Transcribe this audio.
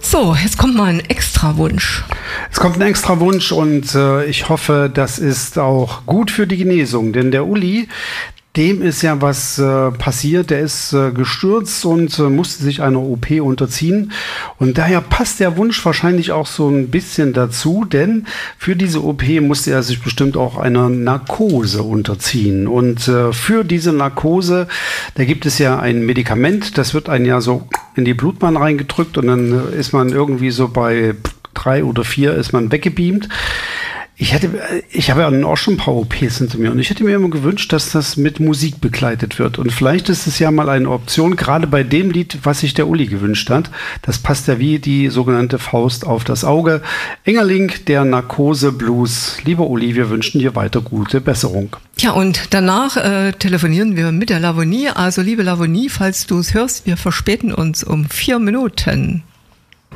So, jetzt kommt mal ein Extrawunsch. Es kommt ein Extrawunsch und ich hoffe, das ist auch gut für die Genesung, denn der Uli, dem ist ja was passiert, der ist gestürzt und musste sich einer OP unterziehen und daher passt der Wunsch wahrscheinlich auch so ein bisschen dazu, denn für diese OP musste er sich bestimmt auch einer Narkose unterziehen und für diese Narkose, da gibt es ja ein Medikament, das wird einem ja so in die Blutbahn reingedrückt und dann ist man irgendwie so bei 3 oder 4 ist man weggebeamt. Ich habe ja auch schon ein paar OPs hinter mir und ich hätte mir immer gewünscht, dass das mit Musik begleitet wird. Und vielleicht ist es ja mal eine Option, gerade bei dem Lied, was sich der Uli gewünscht hat. Das passt ja wie die sogenannte Faust auf das Auge. Engerling, der Narkose-Blues. Lieber Uli, wir wünschen dir weiter gute Besserung. Ja, und danach telefonieren wir mit der Lavonie. Also liebe Lavonie, falls du es hörst, wir verspäten uns um 4 Minuten.